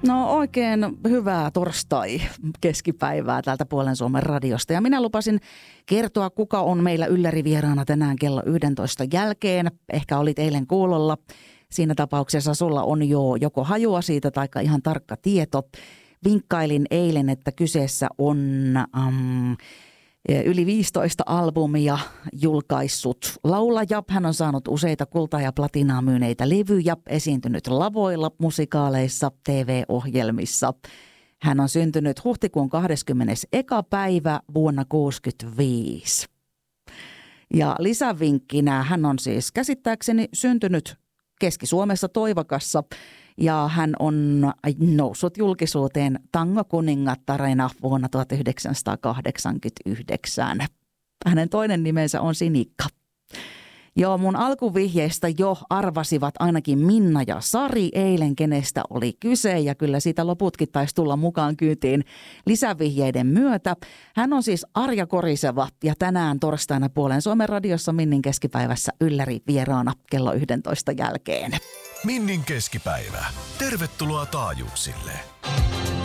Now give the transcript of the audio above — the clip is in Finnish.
No oikein hyvää torstai-keskipäivää täältä Puolen Suomen radiosta. Ja minä lupasin kertoa, kuka on meillä yllärivieraana tänään kello 11 jälkeen. Ehkä olit eilen kuulolla. Siinä tapauksessa sulla on jo joko hajua siitä tai ihan tarkka tieto. Vinkkailin eilen, että kyseessä on yli 15 albumia julkaissut laulaja. Hän on saanut useita kultaa ja platinaa myyneitä levyjä, esiintynyt lavoilla, musikaaleissa, TV-ohjelmissa. Hän on syntynyt huhtikuun 21. päivä vuonna 1965. Ja lisävinkkinä hän on siis käsittääkseni syntynyt Keski-Suomessa Toivakassa. Ja hän on noussut julkisuuteen tangokuningattarena vuonna 1989. Hänen toinen nimensä on Sinikka. Joo, mun alkuvihjeistä jo arvasivat ainakin Minna ja Sari eilen, kenestä oli kyse. Ja kyllä siitä loputkin taisi tulla mukaan kyytiin lisävihjeiden myötä. Hän on siis Arja Koriseva ja tänään torstaina Puolen Suomen radiossa Minnin keskipäivässä ylläri vieraana kello 11 jälkeen. Minnin keskipäivä. Tervetuloa taajuuksille.